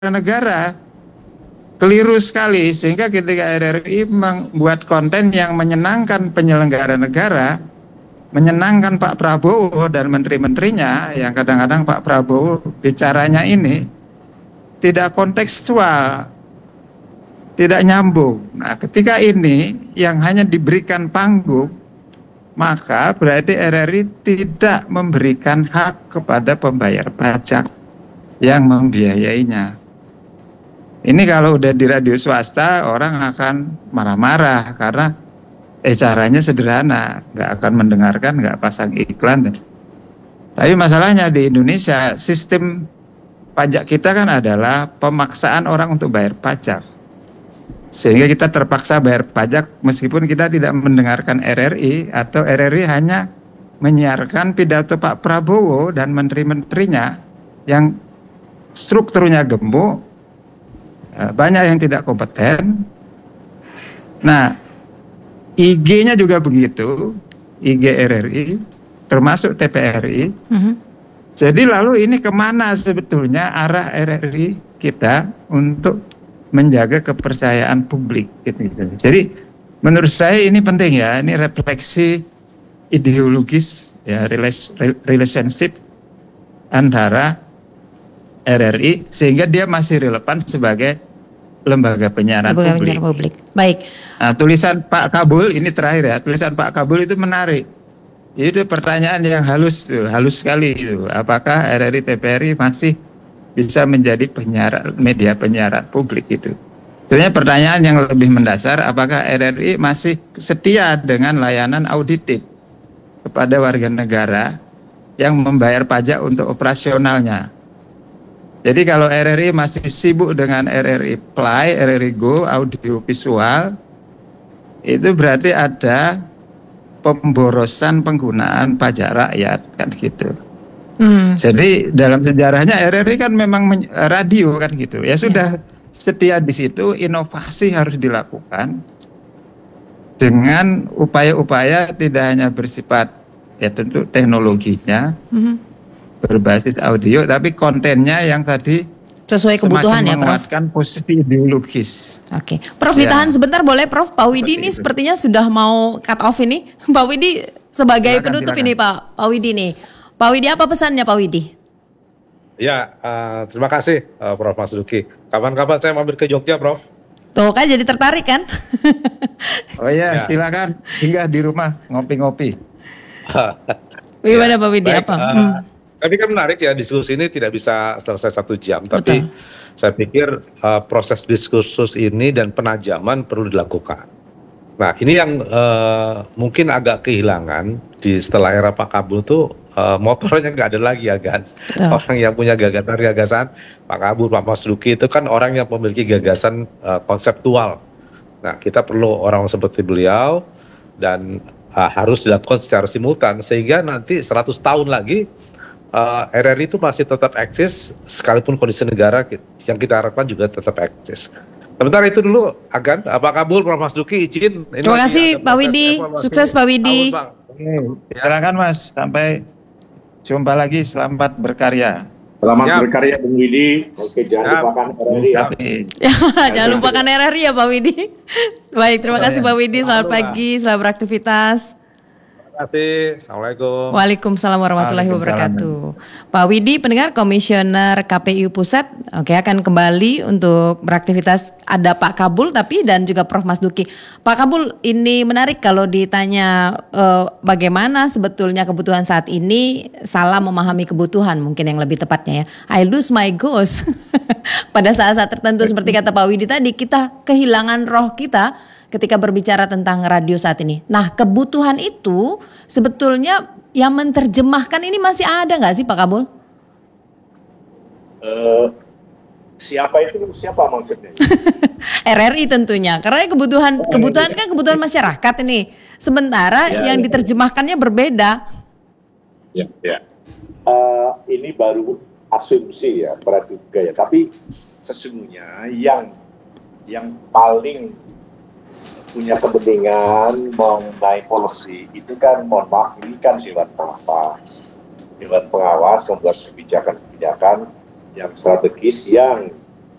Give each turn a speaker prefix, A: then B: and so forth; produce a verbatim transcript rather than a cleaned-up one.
A: negara. Keliru sekali, sehingga ketika R R I membuat konten yang menyenangkan penyelenggara negara, menyenangkan Pak Prabowo dan menteri-menterinya, yang kadang-kadang Pak Prabowo bicaranya ini tidak kontekstual, tidak nyambung. Nah, ketika ini yang hanya diberikan panggung, maka berarti R R I tidak memberikan hak kepada pembayar pajak yang membiayainya. Ini kalau udah di radio swasta, orang akan marah-marah karena eh caranya sederhana, nggak akan mendengarkan, nggak pasang iklan. Tapi masalahnya di Indonesia, sistem pajak kita kan adalah pemaksaan orang untuk bayar pajak. Sehingga kita terpaksa bayar pajak meskipun kita tidak mendengarkan R R I, atau R R I hanya menyiarkan pidato Pak Prabowo dan menteri-menterinya yang strukturnya gemuk, banyak yang tidak kompeten. Nah, I G-nya juga begitu, I G R R I, termasuk T P R I. Mm-hmm. Jadi lalu ini kemana sebetulnya arah R R I kita untuk menjaga kepercayaan publik? Gitu, gitu. Jadi menurut saya ini penting ya, ini refleksi ideologis ya, relationship antara R R I sehingga dia masih relevan sebagai lembaga penyiaran
B: lembaga
A: publik.
B: penyiaran publik. Baik.
A: Nah, tulisan Pak Kabul ini terakhir ya, tulisan Pak Kabul itu menarik. Itu pertanyaan yang halus tuh, halus sekali itu. Apakah R R I T P R I masih bisa menjadi penyiaran, media penyiaran publik itu? Sebenarnya pertanyaan yang lebih mendasar, apakah R R I masih setia dengan layanan auditif kepada warga negara yang membayar pajak untuk operasionalnya? Jadi kalau R R I masih sibuk dengan R R I Play, R R I Go, audio visual, itu berarti ada pemborosan penggunaan pajak rakyat, kan gitu. Hmm. Jadi dalam sejarahnya R R I kan memang radio kan gitu. Ya sudah yeah. Setia di situ, inovasi harus dilakukan dengan upaya-upaya tidak hanya bersifat ya tentu teknologinya. Hmm. Berbasis audio, tapi kontennya yang tadi
B: sesuai kebutuhan ya, Prof.
A: Menguatkan posisi ideologis.
B: Oke, Prof ya. Ditahan sebentar boleh, Prof. Pak Widi ini sepertinya sudah mau cut off ini. Pak Widi sebagai silakan, penutup silakan. Ini Pak Pak Widi nih. Pak Widi apa pesannya Pak Widi?
C: Ya, uh, terima kasih uh, Prof Mas Duki. Kapan-kapan saya mampir ke Jogja, Prof.
B: Tuh kan jadi tertarik kan?
A: Oh iya, ya. Silakan singgah di rumah ngopi-ngopi.
B: Gimana ya, Pak Widi baik, apa? Uh, hmm.
C: Tapi kan menarik ya, diskusi ini tidak bisa selesai satu jam. Betul. Tapi saya pikir uh, proses diskursus ini dan penajaman perlu dilakukan. Nah ini yang uh, mungkin agak kehilangan di setelah era Pak Kabul tuh uh, motornya nggak ada lagi ya kan. Betul. Orang yang punya gagasan-gagasan, Pak Kabul, Pak Mas Duki itu kan orang yang memiliki gagasan uh, konseptual. Nah kita perlu orang seperti beliau dan uh, harus dilakukan secara simultan sehingga nanti seratus tahun lagi Uh, R R I itu masih tetap eksis sekalipun kondisi negara yang kita harapkan juga tetap eksis. Sebentar itu dulu, Agan, Pak Kabul, Prof Mas Duki izin.
B: Terima kasih Pak Widi, sukses Pak Widi.
A: Silakan Mas, sampai jumpa lagi, selamat berkarya.
D: Selamat ya. Berkarya Bung Widi. Oke, jangan ya. lupakan R R I ya.
B: ya jangan lupakan R R I ya Pak Widi. Baik, terima kasih Pak Widi, selamat pagi, selamat beraktivitas.
C: Terima kasih. Assalamualaikum.
B: Waalaikumsalam warahmatullahi wabarakatuh. Pak Widi, pendengar Komisioner K P U Pusat, oke akan kembali untuk beraktivitas. Ada Pak Kabul tapi dan juga Prof Mas Duki. Pak Kabul, ini menarik kalau ditanya eh, bagaimana sebetulnya kebutuhan saat ini, salah memahami kebutuhan mungkin yang lebih tepatnya ya. I lose my ghost. Pada saat-saat tertentu seperti kata Pak Widi tadi, kita kehilangan roh kita ketika berbicara tentang radio saat ini. Nah, kebutuhan itu sebetulnya yang menerjemahkan ini masih ada nggak sih Pak Kabul?
D: Uh, siapa itu siapa maksudnya?
B: R R I tentunya, karena kebutuhan oh, kebutuhan kan kebutuhan masyarakat ini. Sementara ya, yang ya. diterjemahkannya berbeda.
D: Ya, ya. Uh, ini baru asumsi ya, praduga ya. Tapi sesungguhnya yang yang paling punya kepentingan mengenai policy itu kan, mohon maaf, ini kan Dewan Pengawas. Dewan Pengawas membuat kebijakan-kebijakan yang strategis yang